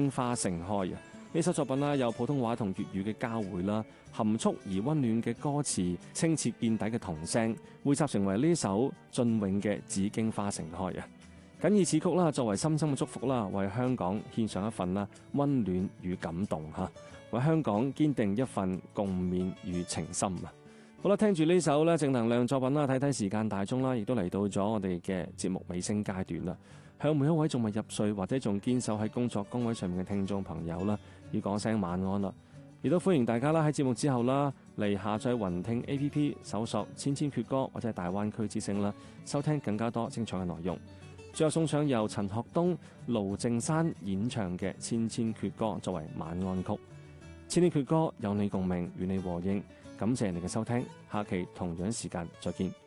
經花盛開啊！呢首作品啦，有普通話同粵語嘅交匯啦，含蓄而溫暖嘅歌詞，清澈見底嘅童聲，匯集成為呢首雋永嘅《紫荊花盛開》啊！謹以此曲啦，作為深深嘅祝福啦，為香港獻上一份啦溫暖與感動嚇，為香港堅定一份共勉與情深啊！好啦，聽住呢首咧正能量作品啦，睇睇時間大鐘啦，亦都嚟到咗我哋嘅節目尾聲階段啦。向每一位仲未入睡或者仲堅守喺工作崗位上面嘅聽眾朋友啦，要講聲晚安啦。亦都歡迎大家啦喺節目之後啦嚟下載雲聽 A.P.P. 搜索千千闕歌或者係大灣區之聲啦，收聽更加多精彩嘅內容。最後送上由陳學冬、盧靖姍演唱嘅《千千闕歌》作為晚安曲。千千闕歌有你共鳴，與你和應。感謝你嘅收聽，下期同樣時間再見。